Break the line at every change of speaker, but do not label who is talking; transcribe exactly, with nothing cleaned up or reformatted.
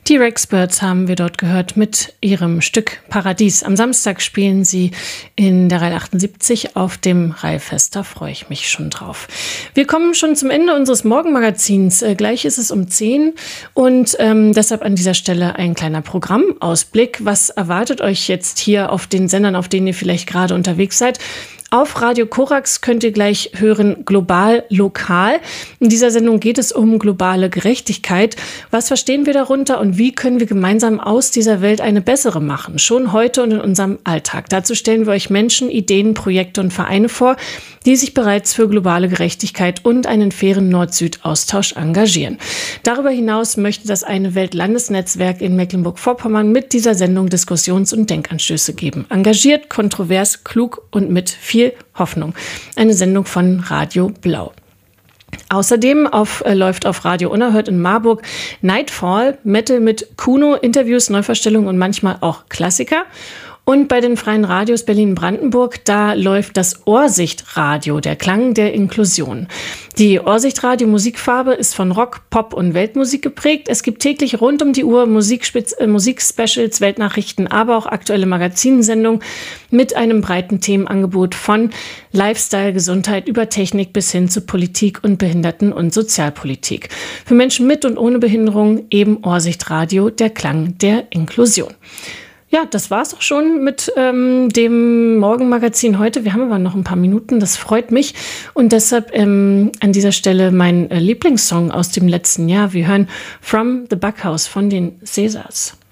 Die Rexbirds haben wir dort gehört mit ihrem Stück Paradies. Am Samstag spielen sie in der Reihe achtundsiebzig auf dem Reihfest. Da freue ich mich schon drauf. Wir kommen schon zum Ende unseres Morgenmagazins. Äh, gleich ist es um zehn und ähm, deshalb an dieser Stelle ein kleiner Programmausblick. Was erwartet euch jetzt hier auf den Sendern, auf denen ihr vielleicht gerade unterwegs seid? Auf Radio Korax könnt ihr gleich hören Global Lokal. In dieser Sendung geht es um globale Gerechtigkeit. Was verstehen wir darunter und wie können wir gemeinsam aus dieser Welt eine bessere machen? Schon heute und in unserem Alltag. Dazu stellen wir euch Menschen, Ideen, Projekte und Vereine vor, die sich bereits für globale Gerechtigkeit und einen fairen Nord-Süd-Austausch engagieren. Darüber hinaus möchte das Eine Welt-Landesnetzwerk in Mecklenburg-Vorpommern mit dieser Sendung Diskussions- und Denkanstöße geben. Engagiert, kontrovers, klug und mit viel Hoffnung. Eine Sendung von Radio Blau. Außerdem auf, äh, läuft auf Radio Unerhört in Marburg Nightfall, Metal mit Kuno, Interviews, Neuverstellungen und manchmal auch Klassiker. Und bei den Freien Radios Berlin-Brandenburg, da läuft das Ohrsichtradio, der Klang der Inklusion. Die Ohrsichtradio Musikfarbe ist von Rock, Pop und Weltmusik geprägt. Es gibt täglich rund um die Uhr Musikspez- äh, Musikspecials, Weltnachrichten, aber auch aktuelle Magazinsendungen mit einem breiten Themenangebot von Lifestyle, Gesundheit über Technik bis hin zu Politik und Behinderten- und Sozialpolitik. Für Menschen mit und ohne Behinderung eben Ohrsichtradio, der Klang der Inklusion. Ja, das war's auch schon mit ähm, dem Morgenmagazin heute. Wir haben aber noch ein paar Minuten, das freut mich. Und deshalb ähm, an dieser Stelle mein äh, Lieblingssong aus dem letzten Jahr. Wir hören From the Backhouse von den Caesars.